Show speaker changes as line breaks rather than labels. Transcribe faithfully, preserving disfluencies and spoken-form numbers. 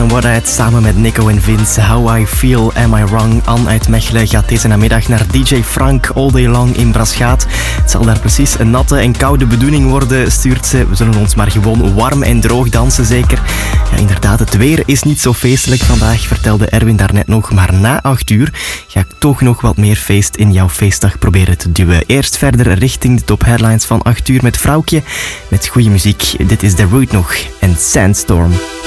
en What samen met Nico en Vince. How I Feel, Am I Wrong? Anne uit Mechelen gaat deze namiddag naar D J Frank All Day Long in Braschaat. Het zal daar precies een natte en koude bedoeling worden, stuurt ze. We zullen ons maar gewoon warm en droog dansen, zeker. Ja, inderdaad, het weer is niet zo feestelijk vandaag, vertelde Erwin daarnet nog. Maar na acht uur ga ik toch nog wat meer feest in jouw feestdag proberen te duwen. Eerst verder richting de top headlines van acht uur met Vrouwtje. Met goede muziek. Dit is The Root nog en Sandstorm.